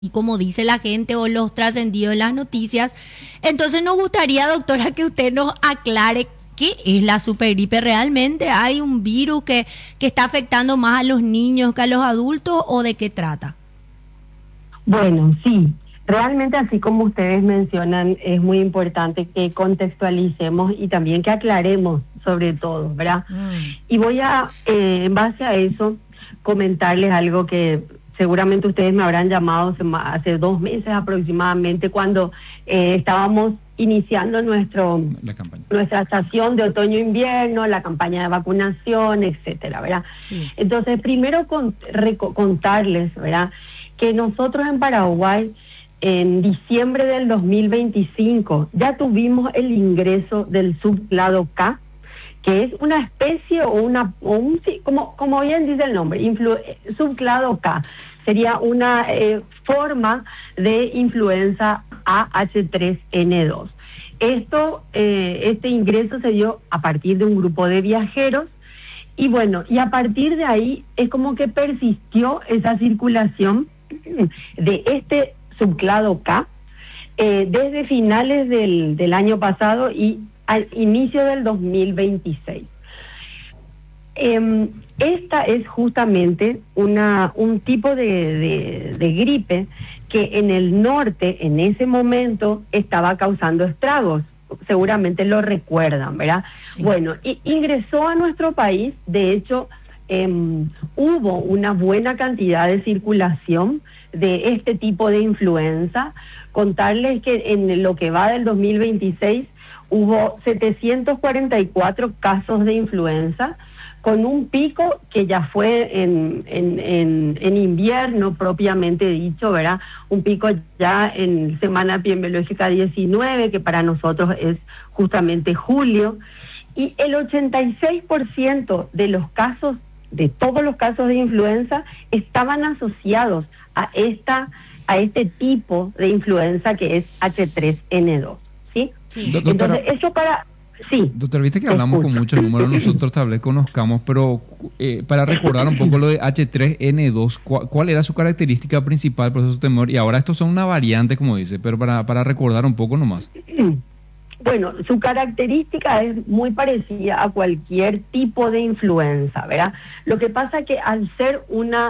y como dice la gente o los trascendidos en las noticias. Entonces nos gustaría, doctora, que usted nos aclare qué es la supergripe. ¿Realmente hay un virus que está afectando más a los niños que a los adultos o de qué trata? Bueno, sí, realmente así como ustedes mencionan, es muy importante que contextualicemos y también que aclaremos sobre todo, ¿verdad? Y voy a, en base a eso, comentarles algo que seguramente ustedes me habrán llamado hace 2 meses aproximadamente, cuando estábamos iniciando nuestra estación de otoño-invierno, la campaña de vacunación, etcétera, ¿verdad? Sí. Entonces, primero contarles, ¿verdad?, que nosotros en Paraguay, en diciembre del 2025, ya tuvimos el ingreso del subclado K, que es una especie como bien dice el nombre, subclado K, sería una forma de influenza AH3N2. Este ingreso se dio a partir de un grupo de viajeros. Y bueno, y a partir de ahí es como que persistió esa circulación de este subclado K desde finales del año pasado y al inicio del 2026. Esta es justamente un tipo de gripe que en el norte, en ese momento, estaba causando estragos. Seguramente lo recuerdan, ¿verdad? Sí. Bueno, ingresó a nuestro país, de hecho, hubo una buena cantidad de circulación de este tipo de influenza. Contarles que en lo que va del 2026 hubo 744 casos de influenza, con un pico que ya fue en invierno propiamente dicho, ¿verdad? Un pico ya en semana epidemiológica 19, que para nosotros es justamente julio, y el 86% de los casos, de todos los casos de influenza, estaban asociados a este tipo de influenza que es H3N2, ¿sí? Sí. Entonces, eso para... Sí. Doctor, viste que hablamos con muchos números, nosotros tal vez conozcamos, pero para recordar un poco lo de H3N2, ¿cuál era su característica principal, proceso de temor? Y ahora estos son una variante, como dice, pero para recordar un poco nomás. Bueno, su característica es muy parecida a cualquier tipo de influenza, ¿verdad? Lo que pasa es que al ser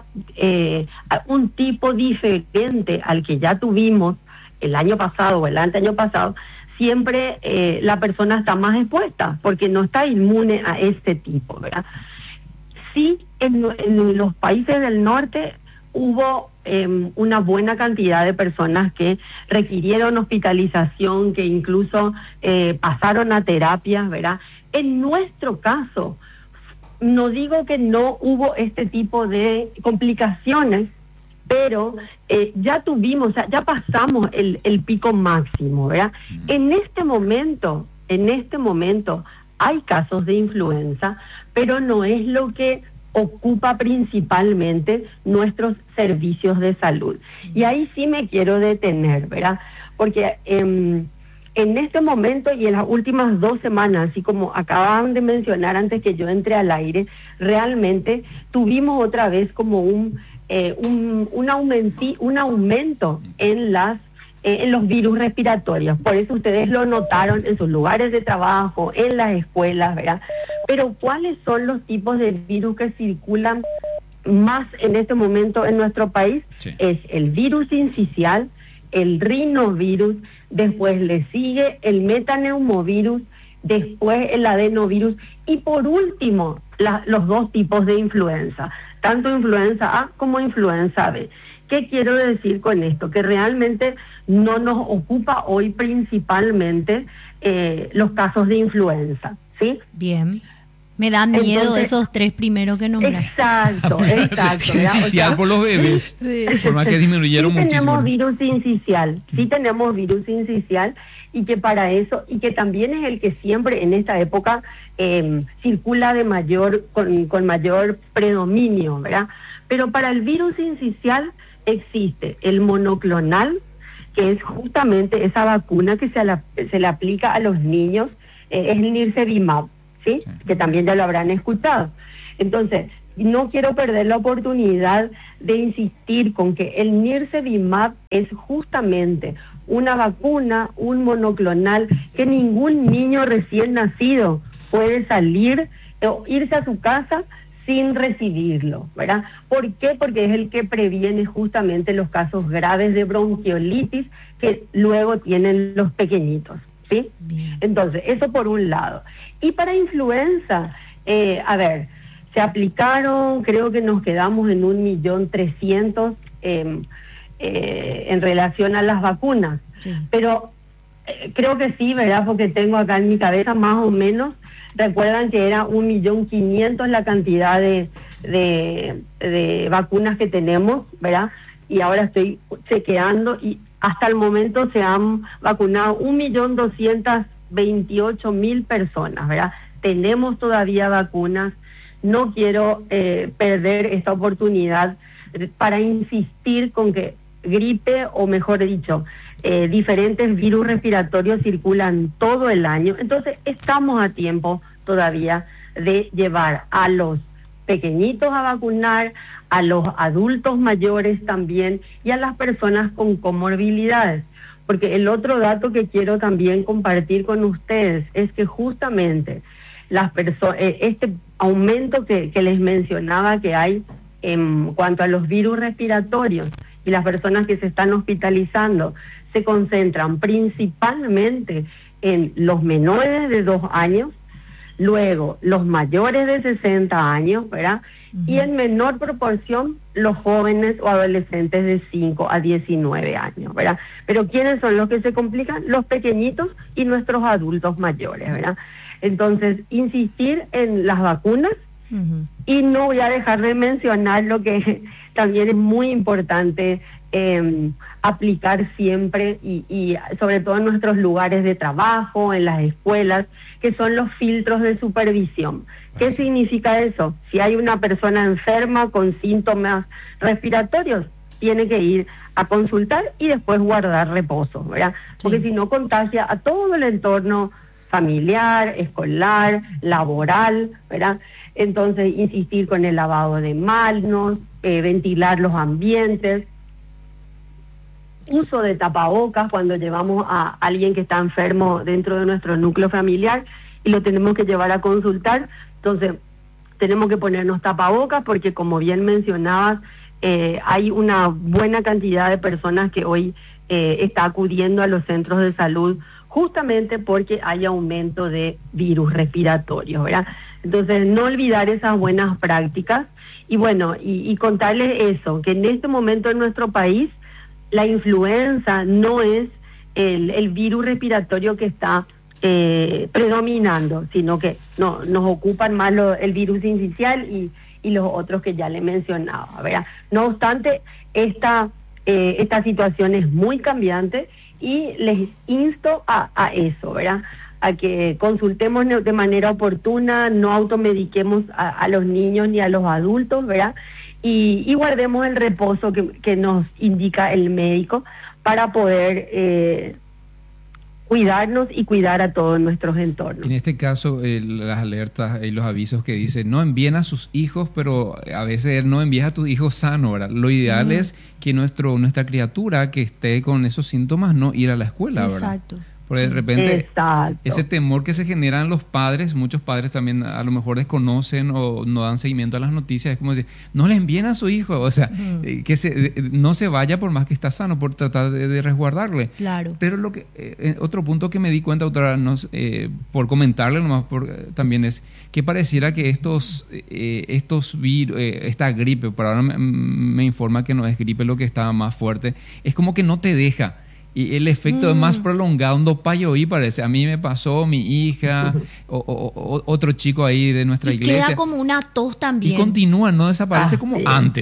un tipo diferente al que ya tuvimos el año pasado o el anteaño pasado, siempre la persona está más expuesta porque no está inmune a este tipo, ¿verdad? Sí, en los países del norte hubo una buena cantidad de personas que requirieron hospitalización, que incluso pasaron a terapias, ¿verdad? En nuestro caso, no digo que no hubo este tipo de complicaciones, pero ya pasamos el pico máximo, ¿verdad? En este momento hay casos de influenza, pero no es lo que ocupa principalmente nuestros servicios de salud. Y ahí sí me quiero detener, ¿verdad? Porque en este momento y en las últimas 2 semanas, así como acaban de mencionar antes que yo entre al aire, realmente tuvimos otra vez como un aumento en los virus respiratorios. Por eso ustedes lo notaron en sus lugares de trabajo, en las escuelas, ¿verdad? Pero ¿cuáles son los tipos de virus que circulan más en este momento en nuestro país? Sí. Es el virus sincicial, el rinovirus, después le sigue el metaneumovirus, después el adenovirus y por último los 2 tipos de influenza, tanto influenza A como influenza B. ¿Qué quiero decir con esto? Que realmente no nos ocupa hoy principalmente los casos de influenza, ¿sí? Bien. Me dan miedo. Entonces, esos 3 primeros que nombraste. Exacto. Sincicial por los bebés, sí. Por más que disminuyeron muchísimo. Sí tenemos virus sincicial, y que para eso, y que también es el que siempre en esta época circula con mayor predominio, ¿verdad? Pero para el virus sincicial existe el monoclonal, que es justamente esa vacuna que se le aplica a los niños, es el Nirsevimab, ¿sí? Que también ya lo habrán escuchado. Entonces, no quiero perder la oportunidad de insistir con que el Nirsevimab es justamente una vacuna, un monoclonal, que ningún niño recién nacido puede salir o irse a su casa sin recibirlo, ¿verdad? ¿Por qué? Porque es el que previene justamente los casos graves de bronquiolitis que luego tienen los pequeñitos, ¿sí? Bien. Entonces, eso por un lado. Y para influenza, se aplicaron, creo que nos quedamos en 1.300.000 en relación a las vacunas, sí. Pero creo que sí, ¿verdad? Porque tengo acá en mi cabeza más o menos, recuerdan que era 1.500.000 la cantidad de vacunas que tenemos, ¿verdad? Y ahora estoy chequeando y hasta el momento se han vacunado 1.228.000 personas, ¿verdad? Tenemos todavía vacunas. No quiero perder esta oportunidad para insistir con que gripe, o mejor dicho, diferentes virus respiratorios circulan todo el año. Entonces estamos a tiempo todavía de llevar a los pequeñitos a vacunar, a los adultos mayores también y a las personas con comorbilidades. Porque el otro dato que quiero también compartir con ustedes es que justamente este aumento que les mencionaba que hay en cuanto a los virus respiratorios y las personas que se están hospitalizando se concentran principalmente en los menores de 2 años, luego los mayores de 60 años, ¿verdad? Y en menor proporción los jóvenes o adolescentes de 5 a 19 años, ¿verdad? Pero ¿quiénes son los que se complican? Los pequeñitos y nuestros adultos mayores, ¿verdad? Entonces, insistir en las vacunas. Y no voy a dejar de mencionar lo que también es muy importante aplicar siempre y sobre todo en nuestros lugares de trabajo, en las escuelas, que son los filtros de supervisión. ¿Qué significa eso? Si hay una persona enferma con síntomas respiratorios, tiene que ir a consultar y después guardar reposo, ¿verdad? Porque si no contagia a todo el entorno familiar, escolar, laboral, ¿verdad? Entonces, insistir con el lavado de manos, ventilar los ambientes, uso de tapabocas cuando llevamos a alguien que está enfermo dentro de nuestro núcleo familiar y lo tenemos que llevar a consultar. Entonces, tenemos que ponernos tapabocas porque, como bien mencionabas, hay una buena cantidad de personas que hoy está acudiendo a los centros de salud justamente porque hay aumento de virus respiratorios, ¿verdad? Entonces, no olvidar esas buenas prácticas y bueno, y contarles eso, que en este momento en nuestro país la influenza no es el virus respiratorio que está predominando, sino que no nos ocupan más el virus sincicial y los otros que ya le mencionaba, ¿verdad? No obstante, esta situación es muy cambiante y les insto a eso, ¿verdad? A que consultemos de manera oportuna, no automediquemos a los niños ni a los adultos, ¿verdad? Y guardemos el reposo que nos indica el médico para poder cuidarnos y cuidar a todos nuestros entornos. En este caso, las alertas y los avisos que dicen, no envíen a sus hijos, pero a veces no envíes a tus hijos sanos, ¿verdad? Lo ideal es que nuestra criatura que esté con esos síntomas no ir a la escuela, ¿verdad? Exacto. Porque de repente ese temor que se genera en los padres, muchos padres también a lo mejor desconocen o no dan seguimiento a las noticias, es como decir, no le envíen a su hijo, o sea, que no se vaya por más que está sano, por tratar de resguardarle. Claro. Pero otro punto que me di cuenta, doctora, por comentarle nomás también es que pareciera que estos virus, esta gripe, por ahora me informa que no es gripe lo que está más fuerte, es como que no te deja. Y el efecto es más prolongado, no payo y parece. A mí me pasó, mi hija, otro chico ahí de nuestra iglesia. Queda como una tos también. Y continúa, no desaparece como antes.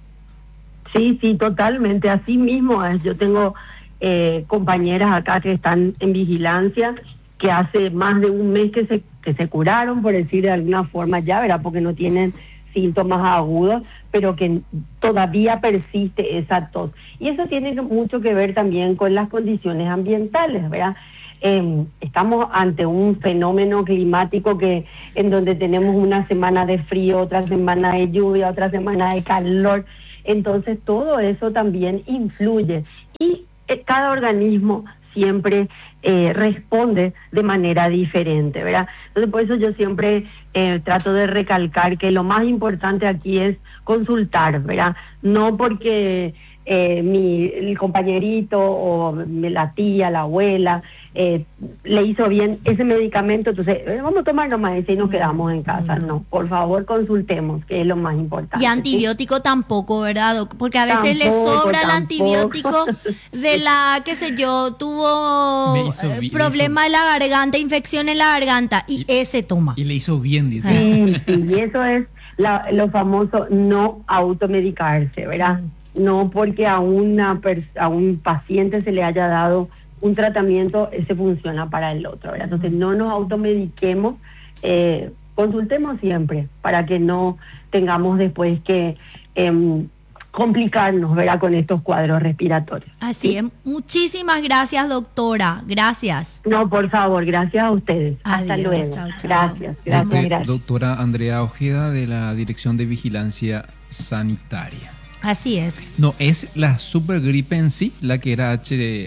Sí, totalmente. Así mismo es. Yo tengo compañeras acá que están en vigilancia, que hace más de un mes que se curaron, por decir de alguna forma ya, ¿verdad? Porque no tienen síntomas agudos, pero que todavía persiste esa tos. Y eso tiene mucho que ver también con las condiciones ambientales, ¿verdad? estamos ante un fenómeno climático en donde tenemos una semana de frío, otra semana de lluvia, otra semana de calor. Entonces todo eso también influye y cada organismo siempre responde de manera diferente, ¿verdad? Entonces por eso yo siempre trato de recalcar que lo más importante aquí es consultar, ¿verdad? No porque el compañerito o la tía, la abuela le hizo bien ese medicamento, entonces vamos a tomar nomás ese y nos quedamos en casa. No, por favor consultemos, que es lo más importante. Y antibiótico tampoco, ¿verdad, Doc? Porque a veces le sobra el antibiótico de la, qué sé yo, tuvo problema de la garganta, infección en la garganta, y ese toma. Y le hizo bien, dice. Sí, y eso es lo famoso no automedicarse, ¿verdad? No porque a un paciente se le haya dado un tratamiento, ese funciona para el otro, ¿verdad? Entonces no nos automediquemos, consultemos siempre para que no tengamos después que complicarnos, ¿verdad? Con estos cuadros respiratorios. Así es. Muchísimas gracias, doctora. Gracias. No, por favor, gracias a ustedes. Adiós, hasta luego. chao, chao. Gracias. Doctora Andrea Ojeda, de la Dirección de Vigilancia Sanitaria. Así es. No, es la supergripe en sí, la que era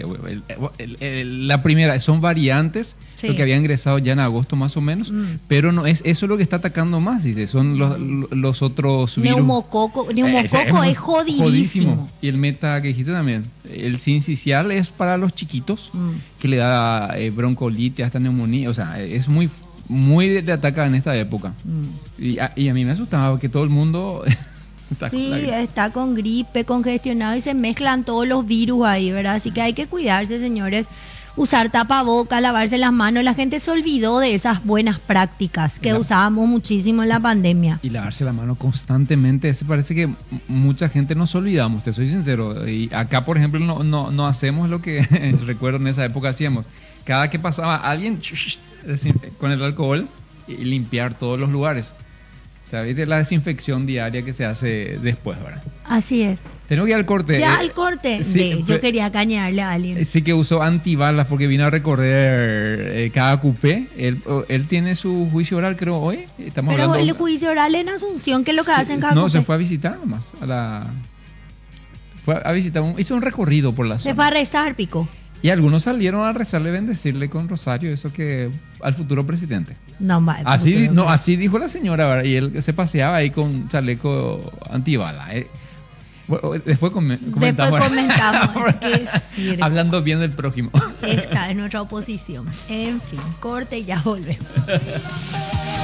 la primera, son variantes, sí, lo que había ingresado ya en agosto más o menos, pero no es eso lo que está atacando más, dice, son los otros virus. Neumococo es jodidísimo. Y el meta que dijiste también, el sincicial es para los chiquitos, que le da broncolitis, hasta neumonía, o sea, es muy de ataca en esta época. Y a mí me asustaba que todo el mundo... está con gripe, congestionado y se mezclan todos los virus ahí, ¿verdad? Así que hay que cuidarse, señores. Usar tapabocas, lavarse las manos. La gente se olvidó de esas buenas prácticas que usábamos muchísimo en la pandemia. Y lavarse la mano constantemente. Parece que mucha gente nos olvidamos, te soy sincero. Y acá, por ejemplo, no hacemos lo que recuerdo en esa época hacíamos. Cada que pasaba alguien con el alcohol y limpiar todos los lugares. ¿Sabes? De la desinfección diaria que se hace después, ¿verdad? Así es. Tengo que ir al corte. Ya al corte. Sí, yo quería cañarle a alguien. Sí, que usó antibalas porque vino a recorrer cada cupé. Él tiene su juicio oral, creo, hoy. Estamos Pero hablando... el juicio oral en Asunción, ¿qué es lo que hacen cada No, cupé? se fue a visitar nomás. Fue a visitar, hizo un recorrido por la zona. Se fue a rezar, Pico. Y algunos salieron a rezarle, bendecirle con rosario, eso que al futuro presidente. Así dijo la señora, ¿verdad? Y él se paseaba ahí con chaleco antibala. Bueno, después comentamos. Qué circo. Hablando bien del prójimo. Esta es nuestra oposición. En fin, corte y ya volvemos.